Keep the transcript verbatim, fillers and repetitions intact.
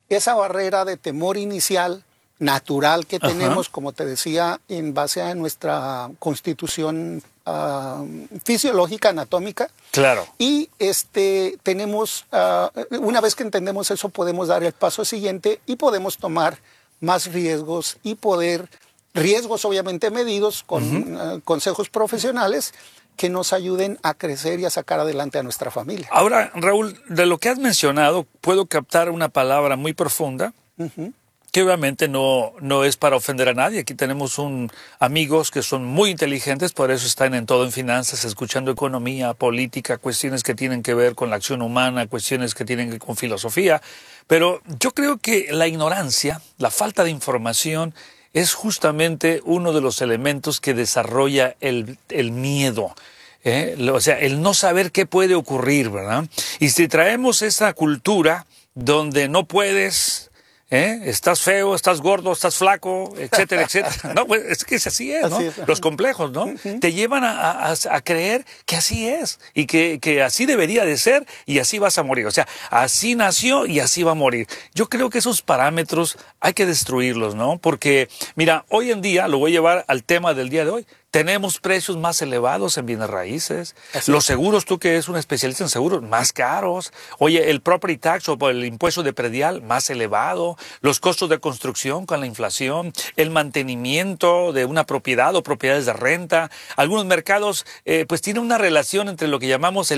esa barrera de temor inicial natural que Ajá. tenemos, como te decía, en base a nuestra constitución uh, fisiológica, anatómica. Claro. Y este, tenemos, uh, una vez que entendemos eso, podemos dar el paso siguiente y podemos tomar más riesgos y poder, riesgos obviamente medidos con uh-huh. uh, consejos profesionales que nos ayuden a crecer y a sacar adelante a nuestra familia. Ahora, Raúl, de lo que has mencionado, puedo captar una palabra muy profunda, uh-huh. que obviamente no, no es para ofender a nadie. Aquí tenemos un, amigos que son muy inteligentes, por eso están en todo en finanzas, escuchando economía, política, cuestiones que tienen que ver con la acción humana, cuestiones que tienen que ver con filosofía. Pero yo creo que la ignorancia, la falta de información, es justamente uno de los elementos que desarrolla el, el miedo. ¿eh? O sea, el no saber qué puede ocurrir, ¿verdad? Y si traemos esa cultura donde no puedes... ¿Eh? Estás feo, estás gordo, estás flaco, etcétera, etcétera. No, pues es que así es, ¿no? Así es. Los complejos, ¿no? Uh-huh. Te llevan a, a, a creer que así es y que, que así debería de ser y así vas a morir. O sea, así nació y así va a morir. Yo creo que esos parámetros hay que destruirlos, ¿no? Porque, mira, hoy en día, lo voy a llevar al tema del día de hoy, tenemos precios más elevados en bienes raíces. Así Los es. seguros, tú que eres un especialista en seguros, más caros. Oye, el property tax o el impuesto de predial, más elevado. Los costos de construcción con la inflación. El mantenimiento de una propiedad o propiedades de renta. Algunos mercados, eh, pues tienen una relación entre lo que llamamos el